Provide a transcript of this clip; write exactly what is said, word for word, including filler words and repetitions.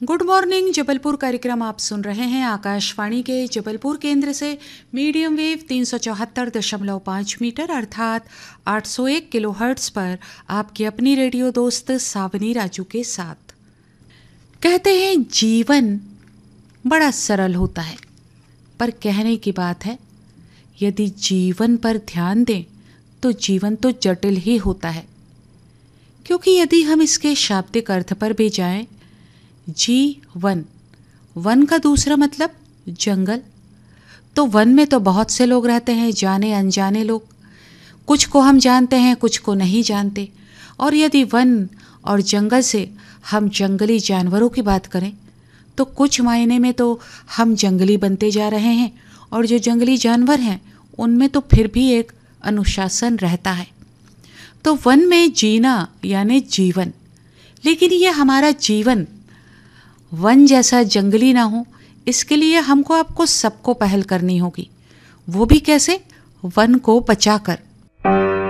Good morning Jabalpur कार्यक्रम आप सुन रहे हैं आकाशवाणी के जबलपुर केंद्र से मीडियम वेव तीन सौ चौहत्तर दशमलव पाँच मीटर अर्थात आठ सौ एक किलो हर्ट्स पर आपकी अपनी रेडियो दोस्त सावनी राजू के साथ। कहते हैं जीवन बड़ा सरल होता है, पर कहने की बात है यदि जीवन पर ध्यान दें तो जीवन तो जटिल ही होता है, क्योंकि यदि हम इसके शाब्दिक अर्थ पर भी जाएं, जी वन वन का दूसरा मतलब जंगल। तो वन में तो बहुत से लोग रहते हैं, जाने अनजाने लोग। कुछ को हम जानते हैं, कुछ को नहीं जानते। और यदि वन और जंगल से हम जंगली जानवरों की बात करें तो कुछ मायने में तो हम जंगली बनते जा रहे हैं, और जो जंगली जानवर हैं उनमें तो फिर भी एक अनुशासन रहता है। तो वन में जीना यानी जीवन, लेकिन ये हमारा जीवन वन जैसा जंगली ना हो, इसके लिए हमको आपको सबको पहल करनी होगी। वो भी कैसे? वन को बचाकर।